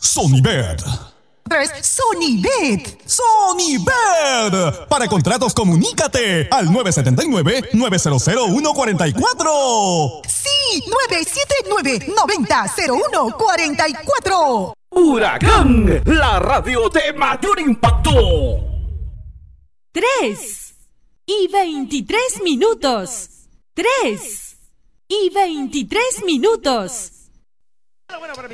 Sonybet. 3. Sonybet. Sonybet. Para contratos, comunícate al 979-900-144. Sí, 979-90-0144. Huracán, la radio de mayor impacto. 3:23. 3:23.